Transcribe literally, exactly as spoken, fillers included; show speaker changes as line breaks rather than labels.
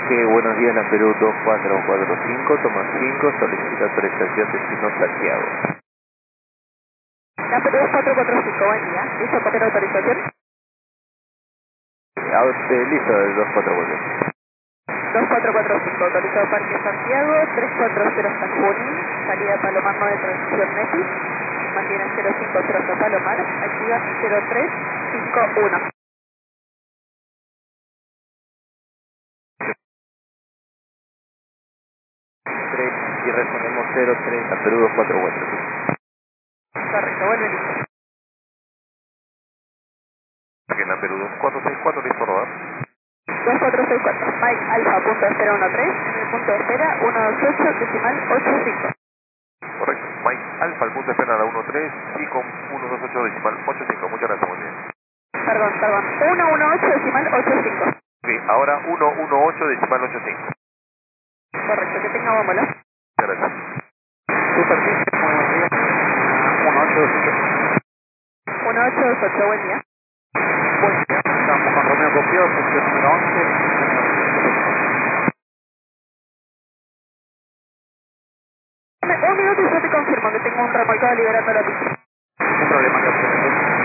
Que buenos días, la Perú dos cuatro cuatro cinco, toma cinco, solicita autorización destino Santiago.
La Perú dos cuatro cuatro cinco, buen día. ¿Listo para la autorización?
Ah, eh, listo, el dos cuatro cuatro.
dos cuatro cuatro cinco, autorizado Parque Santiago, tres cuatro cero hasta Junín, salida Palomar nueve transición Netis, mantiene cero cinco cero hasta Palomar, activa cero tres cinco uno.
tres y respondemos cero tres, la Perú dos cuatro cuatro.
Correcto, bueno, listo.
Que la Perú dos cuatro seis cuatro, listo rodar.
dos cuatro seis cuatro, Mike Alfa punto cero uno tres, en el punto de espera uno dos ocho decimal ocho cinco.
Correcto, Mike Alfa, el punto de espera a la uno tres y con ciento veintiocho decimal ochenta y cinco, muchas gracias, muy bien.
Perdón, perdón, ciento dieciocho decimal ochenta y cinco.
Ok, ahora ciento dieciocho decimal ochenta y cinco.
Correcto, que tenga bombolo.
Muchas gracias.
Superficie, buenos días. uno ocho dos ocho.
uno ocho dos ocho, buen día.
Buen día, estamos con Romeo Copio, sección número once.
Un minuto y yo te confirmo que tengo un remolcado liberando la pista.
Un problema, gracias.